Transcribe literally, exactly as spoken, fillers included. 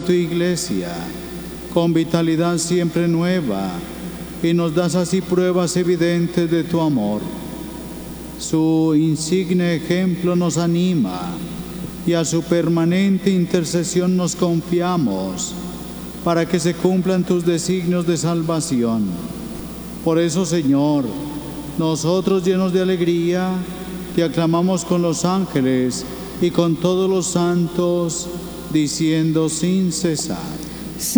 tu iglesia con vitalidad siempre nueva y nos das así pruebas evidentes de tu amor. Su insigne ejemplo nos anima y a su permanente intercesión nos confiamos para que se cumplan tus designios de salvación. Por eso, Señor, nosotros llenos de alegría, te aclamamos con los ángeles y con todos los santos, diciendo sin cesar: